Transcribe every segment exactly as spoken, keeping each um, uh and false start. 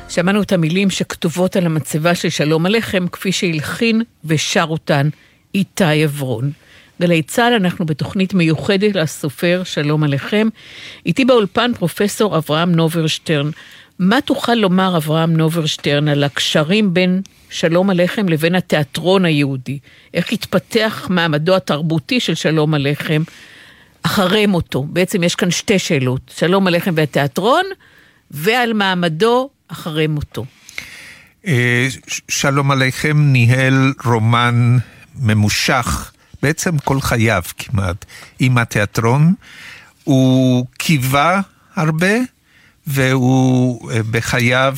שמענו את המילים שכתובות על המצבה של שלום עליכם, כפי שהלחין ושר אותן איתי עברון. גלי צהל, אנחנו בתוכנית מיוחדת לסופר שלום עליכם. איתי באולפן פרופסור אברהם נוברשטרן. מה תוכל לומר אברהם נוברשטרן על הקשרים בין שלום עליכם לבין התיאטרון היהודי? איך התפתח מעמדו התרבותי של שלום עליכם אחרי מותו? בעצם יש כאן שתי שאלות, שלום עליכם והתיאטרון, ועל מעמדו אחרי מותו. שלום עליכם ניהל רומן ממושך, בעצם כל חייו כמעט, עם התיאטרון. הוא קיווה הרבה, והוא בחייו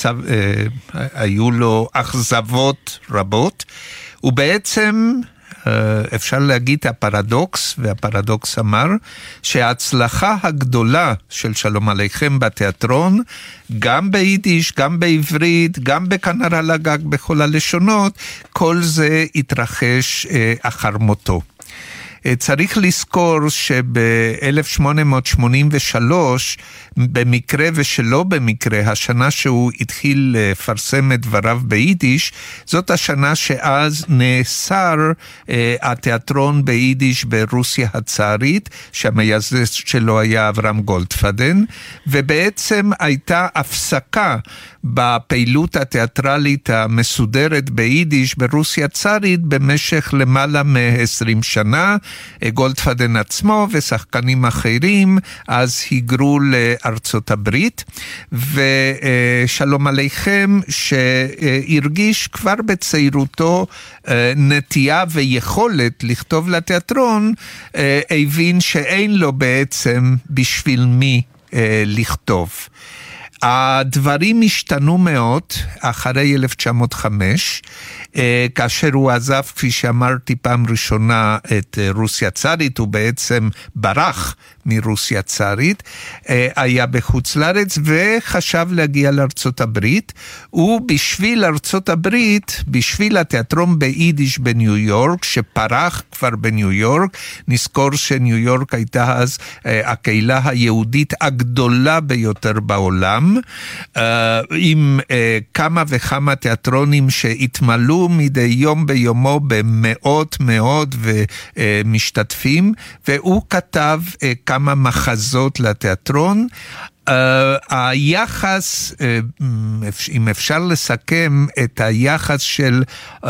היו לו אכזבות רבות. הוא בעצם, אפשר להגיד הפרדוקס, והפרדוקס אמר שההצלחה הגדולה של שלום עליכם בתיאטרון, גם ביידיש, גם בעברית, גם בכנר על הגג, בכל הלשונות, כל זה התרחש אחר מותו. צריך לזכור שב-אלף שמונה מאות שמונים ושלוש, במקרה ושלא במקרה, השנה שהוא התחיל לפרסם את דבריו ביידיש, זאת השנה שאז נאסר אה, התיאטרון ביידיש ברוסיה הצארית, שהמייסד שלו היה אברהם גולדפדן, ובעצם הייתה הפסקה בפעילות התיאטרלית המסודרת ביידיש ברוסיה הצארית במשך למעלה מ-עשרים שנה. גולדפדן עצמו ושחקנים אחרים אז היגרו לארצות הברית, ושלום עליכם שהרגיש כבר בצעירותו נטייה ויכולת לכתוב לתיאטרון, הבין שאין לו בעצם בשביל מי לכתוב. הדברים השתנו מאוד אחרי אלף תשע מאות וחמש, כאשר הוא עזב, כפי שאמרתי פעם ראשונה, את רוסיה הצארית, הוא בעצם ברח מרוסיה הצארית, היה בחוץ לארץ וחשב להגיע לארצות הברית, ובשביל ארצות הברית, בשביל התיאטרון ביידיש בניו יורק, שפרח כבר בניו יורק, נזכור שניו יורק הייתה אז הקהילה היהודית הגדולה ביותר בעולם, עם כמה וכמה תיאטרונים שהתמלאו מדי יום ביומו במאות מאות ומשתתפים, והוא כתב כמה מחזות לתיאטרון. Uh, היחס, uh, אם אפשר לסכם את היחס של uh,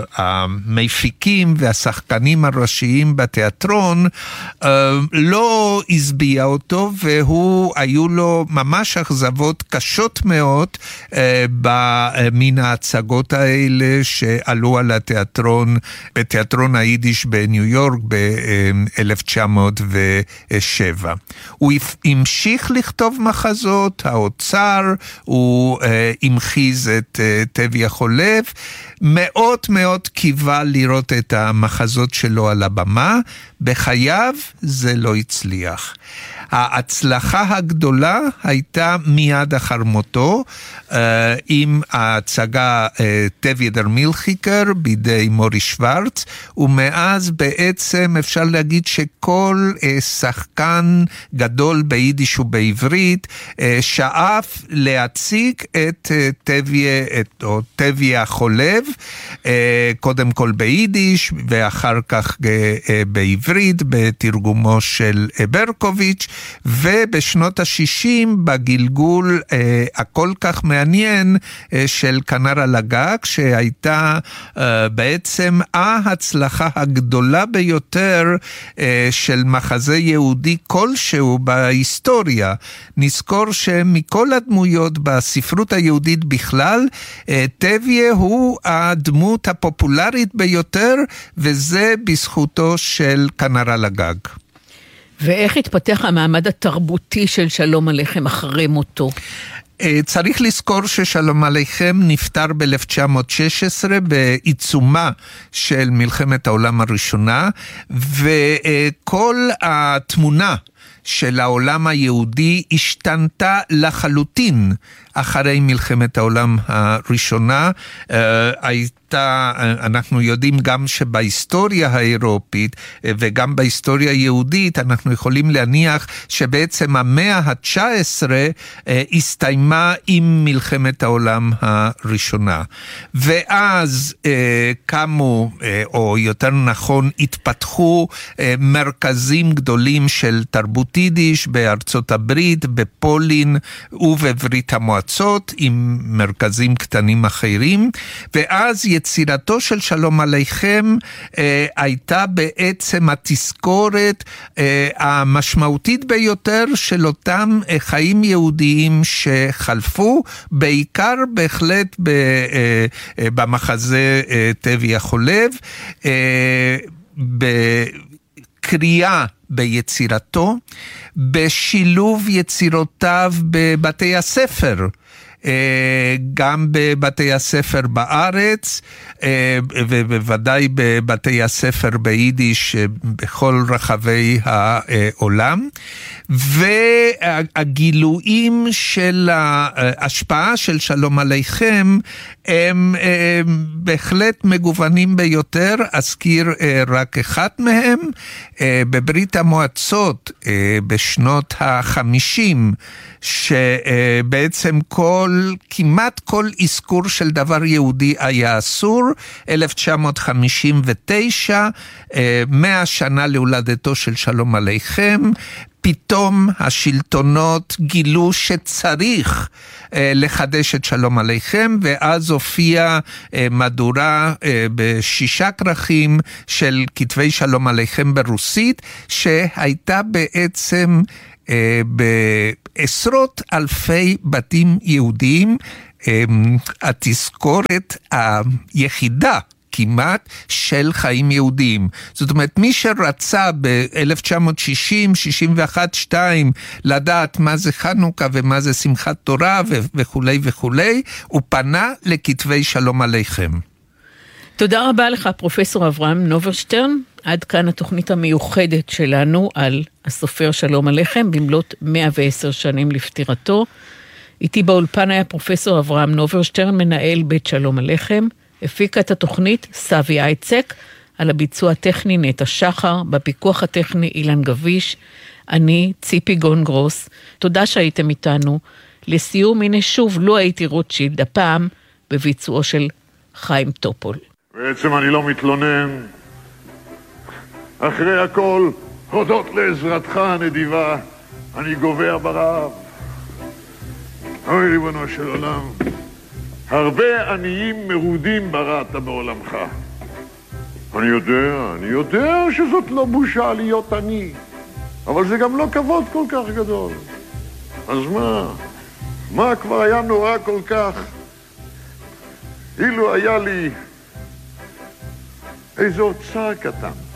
המפיקים והשחקנים הראשיים בתיאטרון, uh, לא הסביע אותו, והוא היו לו ממש אכזבות קשות מאוד uh, מן ההצגות האלה שעלו על התיאטרון, בתיאטרון היידיש בניו יורק ב-אלף תשע מאות ושבע. הוא המשיך לכתוב מחזות, האוצר, הוא אה, המחיז את אה, טבעי החולב, מאוד מאוד קיווה לראות את המחזות שלו על הבמה, בחייו זה לא הצליח. ההצלחה הגדולה הייתה מיד אחר מותו, אה, עם ההצגה אה, טבעי דר מילכיקר בידי מורי שוורץ, ומאז בעצם אפשר להגיד שכל אה, שחקן גדול ביידיש ובעברית אה, שאף להציג את אה, טבעי, את, או טבעי החולב, אה, קודם כל ביידיש ואחר כך אה, אה, בעברית, בתרגומו של אה, ברקוביץ', ובשנות ה-שישים בגלגול אה, הכל כך מעניין אה, של כנר על הגג, שהייתה אה, בעצם ההצלחה הגדולה ביותר אה, של מחזה יהודי כלשהו בהיסטוריה. נזכור שמכל הדמויות בספרות היהודית בכלל, אה, טבעי הוא הדמות הפופולרית ביותר, וזה בזכותו של כנר על הגג. ואיך התפתח המעמד התרבותי של שלום עליכם אחרי מותו? צריך לזכור ששלום עליכם נפטר ב-אלף תשע מאות ושש עשרה בעיצומה של מלחמת העולם הראשונה, וכל התמונה של העולם היהודי השתנתה לחלוטין אחרי מלחמת העולם הראשונה. הייתה, אנחנו יודעים גם שבהיסטוריה האירופית וגם בהיסטוריה היהודית אנחנו יכולים להניח שבעצם המאה ה-תשע עשרה הסתיימה עם מלחמת העולם הראשונה. ואז קמו, או יותר נכון התפתחו מרכזים גדולים של תרבות יידיש בארצות הברית, בפולין ובברית המועצות, עם מרכזים קטנים אחרים, ואז יצירתו של שלום עליכם אה, הייתה בעצם התזכורת אה, המשמעותית ביותר של אותם אה, חיים יהודיים שחלפו, בעיקר בהחלט ב, אה, אה, במחזה אה, טבעי החולב, אה, בקריאה ביצירתו, בשילוב יצירותיו בבתי הספר, גם בבתי הספר בארץ, ובוודאי בבתי הספר ביידיש בכל רחבי העולם, והגילויים של ההשפעה של שלום עליכם הם בהחלט מגוונים ביותר. אזכיר רק אחד מהם. בברית המועצות בשנות החמישים, שבעצם כל, כמעט כל אזכור של דבר יהודי היה אסור, אלף תשע מאות חמישים ותשע, מאה שנה להולדתו של שלום עליכם, פתאום השלטונות גילו שצריך אה, לחדש את שלום עליכם, ואז הופיעה אה, מדורה אה, בשישה כרכים של כתבי שלום עליכם ברוסית, שהייתה בעצם אה, בעשרות אלפי בתים יהודיים, אה, התזכורת היחידה כמעט של חיים יהודיים. זאת אומרת, מי שרצה ב-אלף תשע מאות שישים, שישים ואחת, שתיים לדעת מה זה חנוכה ומה זה שמחת תורה וכו' וכו', הוא פנה לכתבי שלום עליכם. תודה רבה לך, פרופסור אברהם נוברשטרן. עד כאן התוכנית המיוחדת שלנו על הסופר שלום עליכם, במלאת מאה ועשר שנים לפטירתו. איתי באולפן היה פרופסור אברהם נוברשטרן, מנהל בית שלום עליכם. הפיקה את התוכנית סבי אייצק, על הביצוע הטכני נטע שחר, בפיקוח הטכני אילן גביש, אני ציפי גונגרוס. תודה שהייתם איתנו. לסיום, הנה שוב, לא הייתי רוטשילד, הפעם בביצועו של חיים טופול. בעצם אני לא מתלונן. אחרי הכל, הודות לעזרתך הנדיבה, אני גובע ברעב. אוי ריבונו של עולם, הרבה עניים מרודים בראת בעולמך. אני יודע, אני יודע שזאת לא בושה להיות עני, אבל זה גם לא כבוד כל כך גדול. אז מה? מה כבר היה נורא כל כך? אילו היה לי איזה אוצר קטן,